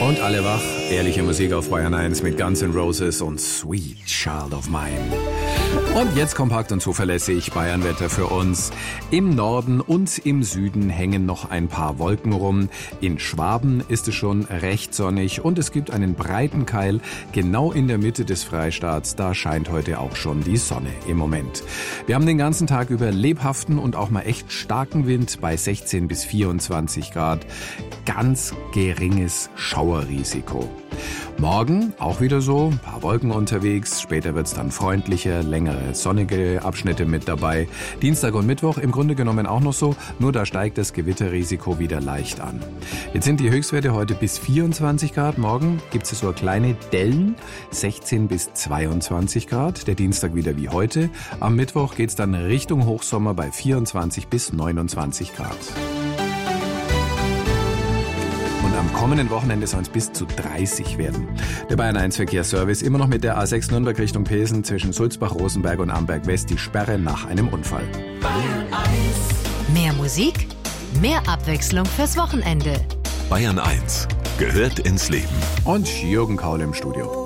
Und alle wach, ehrliche Musik auf Bayern 1 mit Guns N' Roses und Sweet Child of Mine. Und jetzt kompakt und zuverlässig Bayernwetter für uns. Im Norden und im Süden hängen noch ein paar Wolken rum. In Schwaben ist es schon recht sonnig und es gibt einen breiten Keil genau in der Mitte des Freistaats. Da scheint heute auch schon die Sonne im Moment. Wir haben den ganzen Tag über lebhaften und auch mal echt starken Wind bei 16 bis 24 Grad. Ganz geringes Schauerrisiko. Morgen auch wieder so, ein paar Wolken unterwegs, später wird's dann freundlicher, längere sonnige Abschnitte mit dabei. Dienstag und Mittwoch im Grunde genommen auch noch so, nur da steigt das Gewitterrisiko wieder leicht an. Jetzt sind die Höchstwerte heute bis 24 Grad, morgen gibt's so kleine Dellen, 16 bis 22 Grad, der Dienstag wieder wie heute. Am Mittwoch geht's dann Richtung Hochsommer bei 24 bis 29 Grad. Am kommenden Wochenende soll es bis zu 30 werden. Der Bayern 1 Verkehrsservice immer noch mit der A6 Nürnberg Richtung Pilsen zwischen Sulzbach, Rosenberg und Amberg West die Sperre nach einem Unfall. Bayern 1. Mehr Musik, mehr Abwechslung fürs Wochenende. Bayern 1 gehört ins Leben. Und Jürgen Kaul im Studio.